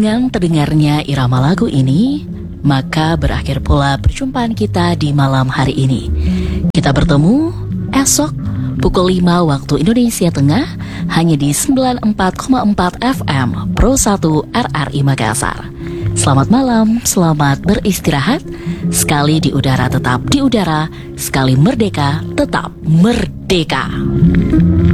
Dengan terdengarnya irama lagu ini, maka berakhir pula perjumpaan kita di malam hari ini. Kita bertemu esok pukul 5 waktu Indonesia Tengah hanya di 94,4 FM Pro 1 RRI Makassar. Selamat malam, selamat beristirahat. Sekali di udara tetap di udara, sekali merdeka tetap merdeka.